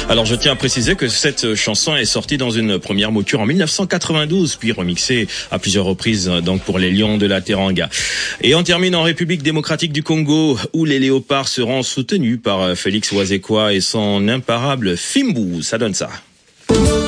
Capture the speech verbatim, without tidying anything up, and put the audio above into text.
Alors je tiens à préciser que cette chanson est sortie dans une première mouture en mille neuf cent quatre-vingt-douze, puis remixée à plusieurs reprises donc pour les Lions de la Teranga. Et on termine en République démocratique du Congo, où les léopards seront soutenus par Félix Wazekwa et son imparable Fimbu. Ça donne ça.